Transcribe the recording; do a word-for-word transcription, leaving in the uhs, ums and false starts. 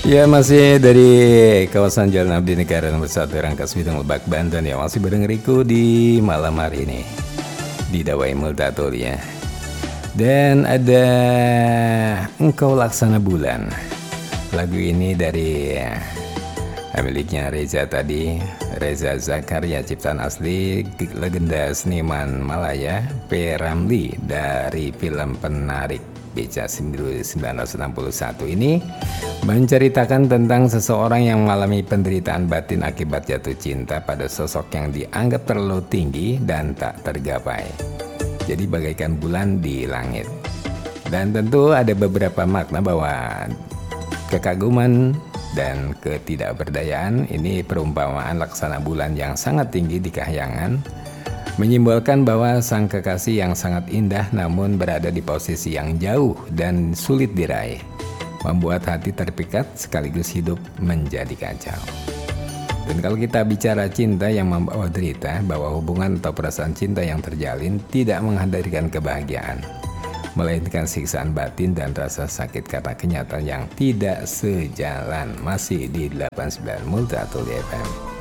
Ya, masih dari kawasan Jalan Abdi Negara nomor satu Rangkas Bitung Lebak Banten ya. Masih bareng Riko di malam hari ini di Dawai Multatul ya. Dan ada Engkau Laksana Bulan. Lagu ini dari miliknya Reza tadi, Reza Zakaria, ciptaan asli legenda seniman Malaya P. Ramli dari film Penarik Beca seribu sembilan ratus enam puluh satu ini menceritakan tentang seseorang yang mengalami penderitaan batin akibat jatuh cinta pada sosok yang dianggap terlalu tinggi dan tak tergapai. Jadi bagaikan bulan di langit. Dan tentu ada beberapa makna bahwa kekaguman dan ketidakberdayaan ini perumpamaan laksana bulan yang sangat tinggi di kahyangan, menyimbolkan bahwa sang kekasih yang sangat indah namun berada di posisi yang jauh dan sulit diraih, membuat hati terpikat sekaligus hidup menjadi kacau. Dan kalau kita bicara cinta yang membawa derita, bahwa hubungan atau perasaan cinta yang terjalin tidak menghadirkan kebahagiaan, melainkan siksaan batin dan rasa sakit karena kenyataan yang tidak sejalan. Masih di delapan puluh sembilan Multatul F M.